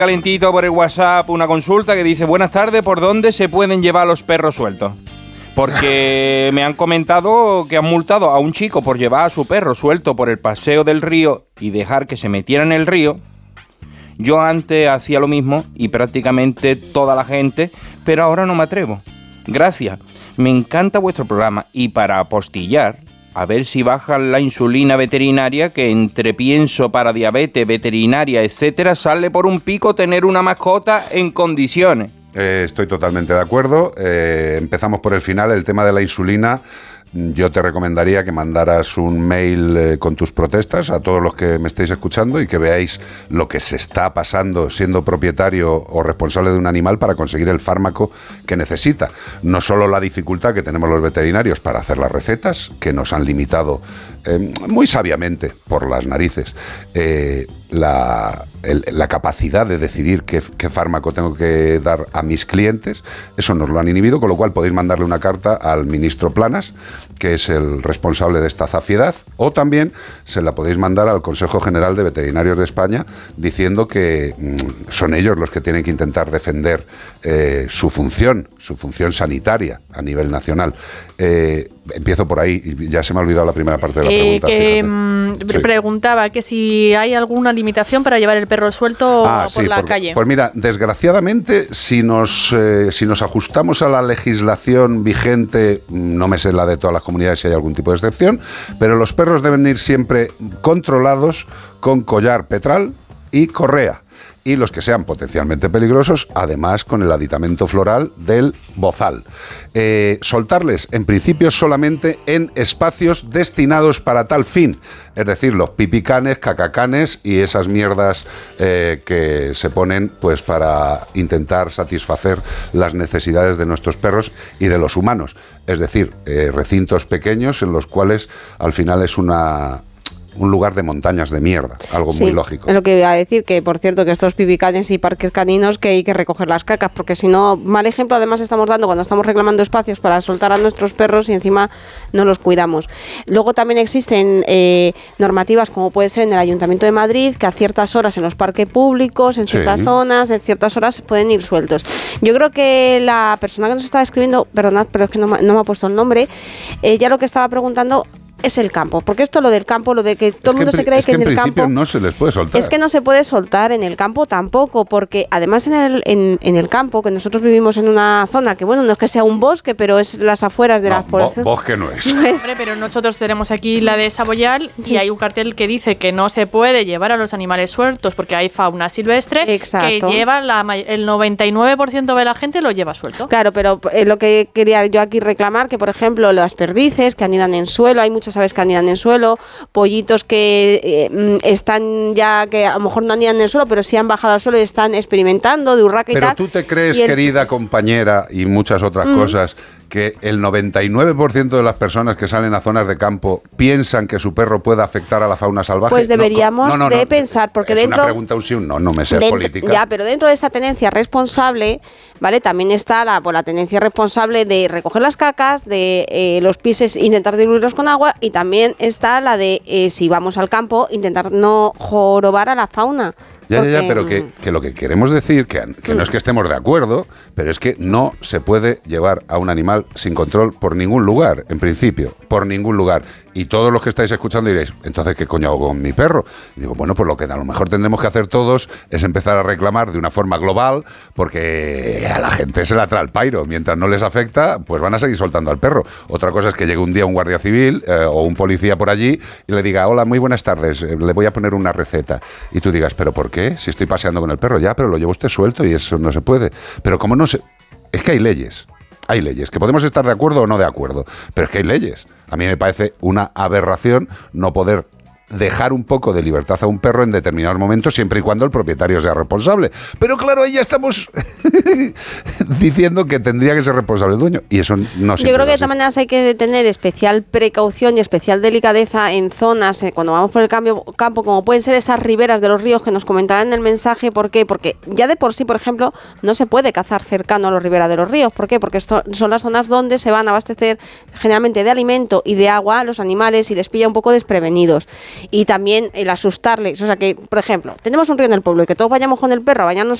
Calentito por el WhatsApp una consulta que dice: buenas tardes, ¿por dónde se pueden llevar los perros sueltos? Porque me han comentado que han multado a un chico por llevar a su perro suelto por el paseo del río y dejar que se metiera en el río. Yo antes hacía lo mismo y prácticamente toda la gente, pero ahora no me atrevo. Gracias, me encanta vuestro programa y para apostillar, a ver si bajan la insulina veterinaria, que entre pienso para diabetes, veterinaria, etcétera, sale por un pico tener una mascota en condiciones. Estoy totalmente de acuerdo. Empezamos por el final, el tema de la insulina. Yo te recomendaría que mandaras un mail con tus protestas a todos los que me estéis escuchando y que veáis lo que se está pasando siendo propietario o responsable de un animal para conseguir el fármaco que necesita. No solo la dificultad que tenemos los veterinarios para hacer las recetas, que nos han limitado muy sabiamente por las narices, la capacidad de decidir qué fármaco tengo que dar a mis clientes. Eso nos lo han inhibido, con lo cual podéis mandarle una carta al ministro Planas, que es el responsable de esta zafiedad, o también se la podéis mandar al Consejo General de Veterinarios de España, diciendo que son ellos los que tienen que intentar defender su función sanitaria a nivel nacional. Empiezo por ahí, y ya se me ha olvidado la primera parte de la pregunta. Preguntaba que si hay alguna limitación para llevar el perro suelto por la calle. Pues mira, desgraciadamente, si nos ajustamos a la legislación vigente, no me sé la de todas las comunidades si hay algún tipo de excepción, pero los perros deben ir siempre controlados con collar petral y correa. Y los que sean potencialmente peligrosos, además con el aditamento floral del bozal. Soltarles, en principio, solamente en espacios destinados para tal fin. Es decir, los pipicanes, cacacanes y esas mierdas que se ponen pues para intentar satisfacer las necesidades de nuestros perros y de los humanos. Es decir, recintos pequeños en los cuales al final es un lugar de montañas de mierda, algo muy lógico. Es lo que iba a decir, que por cierto que estos pipicanes y parques caninos que hay que recoger las cacas, porque si no, mal ejemplo además estamos dando cuando estamos reclamando espacios para soltar a nuestros perros y encima no los cuidamos. Luego también existen normativas como puede ser en el Ayuntamiento de Madrid, que a ciertas horas en los parques públicos, en ciertas zonas, en ciertas horas pueden ir sueltos. Yo creo que la persona que nos estaba escribiendo, perdonad, pero es que no me ha puesto el nombre, ya lo que estaba preguntando es el campo, porque esto lo del campo, lo de que todo el mundo se cree que en el campo no se les puede soltar. Es que no se puede soltar en el campo tampoco, porque además en el campo, que nosotros vivimos en una zona que bueno, no es que sea un bosque, pero es las afueras de las bosque no es. Hombre, pero nosotros tenemos aquí la de Saboyal y hay un cartel que dice que no se puede llevar a los animales sueltos porque hay fauna silvestre. Exacto. Que lleva el 99% de la gente lo lleva suelto. Claro, pero lo que quería yo aquí reclamar, que por ejemplo las perdices que anidan en suelo, hay muchas aves que anidan en suelo, pollitos que están ya, que a lo mejor no anidan en el suelo, pero sí han bajado al suelo y están experimentando de urraca y tal. Pero tú te crees, querida compañera, y muchas otras cosas, que el 99% de las personas que salen a zonas de campo piensan que su perro puede afectar a la fauna salvaje. Pues deberíamos de pensar, porque es dentro... una pregunta, un sí, un no me sé política. Ya, pero dentro de esa tenencia responsable, ¿vale? También está la tenencia responsable de recoger las cacas, de los pies intentar diluirlos con agua, y también está la de, si vamos al campo, intentar no jorobar a la fauna. Ya, pero que lo que queremos decir, que no es que estemos de acuerdo, pero es que no se puede llevar a un animal sin control por ningún lugar, en principio, por ningún lugar. Y todos los que estáis escuchando diréis, entonces, ¿qué coño hago con mi perro? Y digo, bueno, pues lo que a lo mejor tendremos que hacer todos es empezar a reclamar de una forma global, porque a la gente se la trae el pairo. Mientras no les afecta, pues van a seguir soltando al perro. Otra cosa es que llegue un día un guardia civil o un policía por allí y le diga, hola, muy buenas tardes, le voy a poner una receta. Y tú digas, ¿pero por qué? Si estoy paseando con el perro, ya, pero lo llevo usted suelto y eso no se puede. Pero ¿cómo no se...? Es que hay leyes, que podemos estar de acuerdo o no de acuerdo, pero es que hay leyes. A mí me parece una aberración no poder dejar un poco de libertad a un perro en determinados momentos, siempre y cuando el propietario sea responsable. Pero claro, ahí ya estamos diciendo que tendría que ser responsable el dueño, y eso no se. Yo creo que de todas maneras hay que tener especial precaución y especial delicadeza en zonas, cuando vamos por el campo, como pueden ser esas riberas de los ríos que nos comentaban en el mensaje. ¿Por qué? Porque ya de por sí, por ejemplo, no se puede cazar cercano a las riberas de los ríos. ¿Por qué? Porque son las zonas donde se van a abastecer generalmente de alimento y de agua a los animales y les pilla un poco desprevenidos. Y también el asustarles, o sea que, por ejemplo, tenemos un río en el pueblo y que todos vayamos con el perro a bañarnos